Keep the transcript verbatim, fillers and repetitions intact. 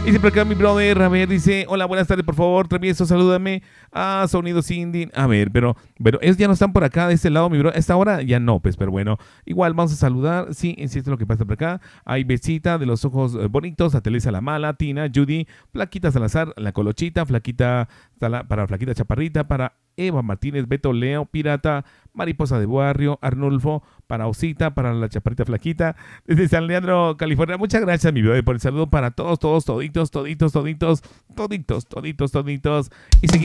Dice por acá mi brother, a ver, dice, hola, buenas tardes, por favor, travieso, salúdame. Ah, Sonido Cindy. A ver, pero, pero ellos ya no están por acá, de este lado, mi bro. A esta hora ya no, pues, pero bueno. Igual vamos a saludar, sí, insisto lo que pasa por acá. Hay Besita de los ojos eh, bonitos, a Telesa La Mala, Tina, Judy, Flaquita Salazar, La Colochita, Flaquita, para Flaquita Chaparrita, para Eva Martínez, Beto Leo, Pirata, Mariposa de Barrio, Arnulfo, para Osita, para la Chaparrita Flaquita, desde San Leandro, California. Muchas gracias, mi bebé, por el saludo para todos, todos, toditos, toditos, toditos, toditos, toditos, toditos. Y seguimos.